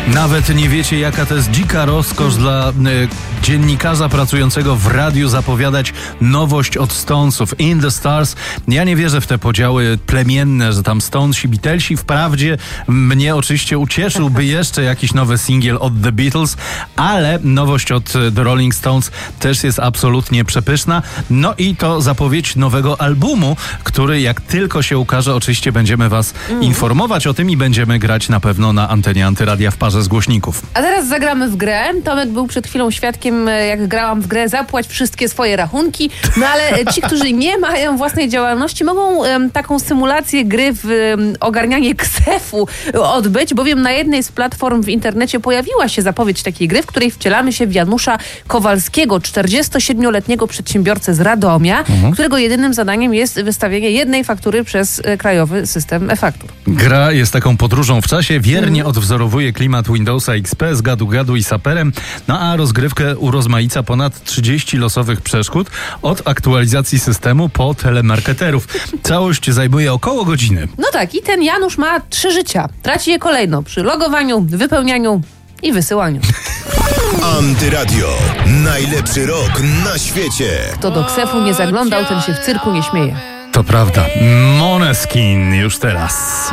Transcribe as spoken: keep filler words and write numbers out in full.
Nawet nie wiecie, jaka to jest dzika rozkosz dla y, dziennikarza pracującego w radiu zapowiadać nowość od Stonesów. In the Stars. Ja nie wierzę w te podziały plemienne, że tam Stonesi, Beatlesi. Wprawdzie mnie oczywiście ucieszyłby jeszcze jakiś nowy singiel od The Beatles, ale nowość od The Rolling Stones też jest absolutnie przepyszna. No i to zapowiedź nowego albumu, który jak tylko się ukaże, oczywiście będziemy was mm. informować o tym i będziemy grać na pewno na antenie Antyradia w parze z głośników. A teraz zagramy w grę. Tomek był przed chwilą świadkiem, jak grałam w grę Zapłać wszystkie swoje rachunki. No ale ci, którzy nie mają własnej działalności, mogą um, taką symulację gry w um, ogarnianie ksefu odbyć, bowiem na jednej z platform w internecie pojawiła się zapowiedź takiej gry, w której wcielamy się w Janusza Kowalskiego, czterdziestosiedmioletniego przedsiębiorcę z Radomia, mhm. którego jedynym zadaniem jest wystawienie jednej faktury przez e, krajowy system e-faktur. Gra jest taką podróżą w czasie, wiernie odwzorowuje klimat Windowsa X P z gadu-gadu i saperem, no a rozgrywkę urozmaica ponad trzydzieści losowych przeszkód od aktualizacji systemu po telemarketerów. Całość zajmuje około godziny. No tak, i ten Janusz ma trzy życia. Traci je kolejno przy logowaniu, wypełnianiu i wysyłaniu. Antyradio. Najlepszy rok na świecie. Kto do ksefu nie zaglądał, ten się w cyrku nie śmieje. To prawda. Måneskin już teraz.